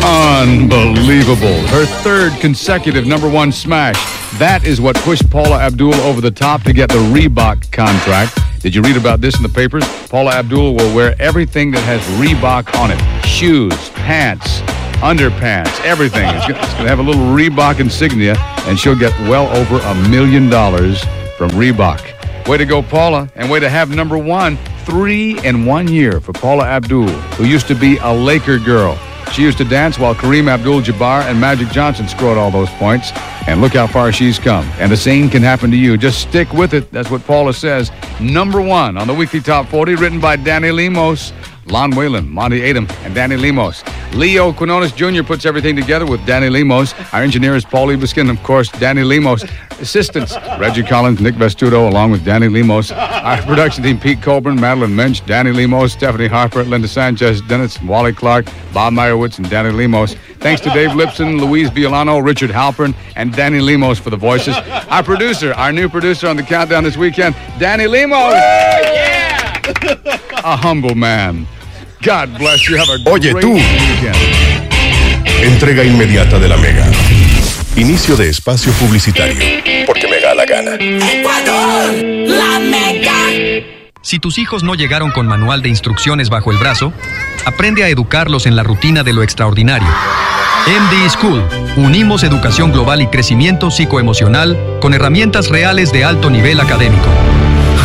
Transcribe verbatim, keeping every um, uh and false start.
Unbelievable. Her third consecutive number one smash. That is what pushed Paula Abdul over the top to get the Reebok contract. Did you read about this in the papers? Paula Abdul will wear everything that has Reebok on it. Shoes, pants, underpants, everything. It's going to have a little Reebok insignia, and she'll get well over a million dollars from Reebok. Way to go, Paula, and way to have number one, three in one year for Paula Abdul, who used to be a Laker girl. She used to dance while Kareem Abdul-Jabbar and Magic Johnson scored all those points. And look how far she's come. And the same can happen to you. Just stick with it. That's what Paula says. Number one on the Weekly Top forty, written by Danny Lemos, Lon Whalen, Monty Adam, and Danny Lemos. Leo Quinones Junior puts everything together with Danny Lemos. Our engineer is Paul Ebuskin, of course, Danny Lemos. Assistants, Reggie Collins, Nick Vestudo, along with Danny Lemos. Our production team, Pete Colburn, Madeline Minch, Danny Lemos, Stephanie Harper, Linda Sanchez, Dennis, Wally Clark, Bob Meyerowitz, and Danny Lemos. Thanks to Dave Lipson, Louise Violano, Richard Halpern, and Danny Lemos for the voices. Our producer, our new producer on the Countdown this weekend, Danny Lemos. Yeah! A humble man. God bless you. Have a Oye, great tú. weekend. Entrega inmediata de la Mega. Inicio de espacio publicitario. Porque me da la gana. ¡Ecuador! ¡La Mega! Si tus hijos no llegaron con manual de instrucciones bajo el brazo, aprende a educarlos en la rutina de lo extraordinario. M D School. Unimos educación global y crecimiento psicoemocional con herramientas reales de alto nivel académico.